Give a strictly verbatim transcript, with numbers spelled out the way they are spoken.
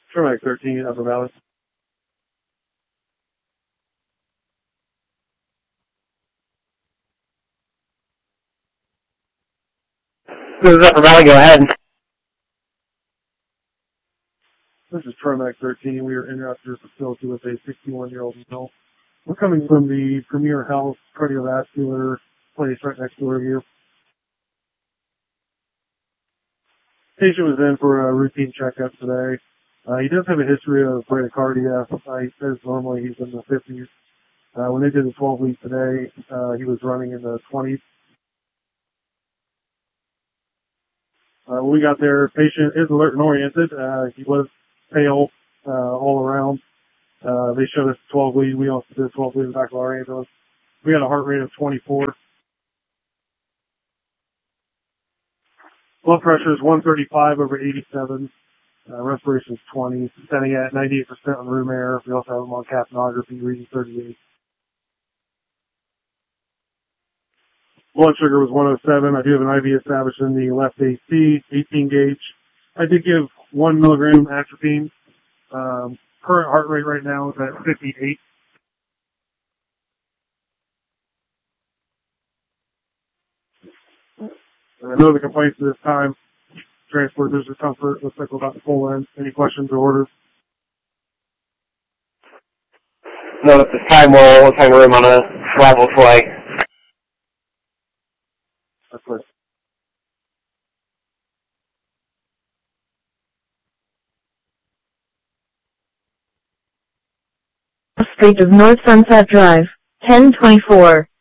Paramedic thirteen, Upper Valley. This is Upper Valley, go ahead. This is Paramedic thirteen. We are in route to your facility with a sixty-one-year-old male. We're coming from the Premier Health cardiovascular place right next door here. Patient was in for a routine checkup today. Uh, he does have a history of bradycardia. Uh, he says normally he's in the fifties. Uh, when they did the twelve week today, uh, he was running in the twenties. Uh, when we got there, patient is alert and oriented. Uh, he was pale uh, all around. Uh, they showed us twelve lead. We also did twelve lead in the back of our ambulance. We had a heart rate of twenty-four. Blood pressure is one thirty-five over eighty-seven. Uh, respiration is twenty. Standing at ninety-eight percent on room air. We also have him on capnography, reading thirty-eight. Blood sugar was one oh seven. I do have an I V established in the left A C, eighteen gauge. I did give one milligram atropine. Um, current heart rate right now is at fifty-eight. Uh, no other complaints at this time. Transport discomfort. Looks like we're about to pull in. Any questions or orders? No, at this time we'll, we'll find a room on a arrival flight. That's right. Street of North Sunset Drive, ten twenty-four.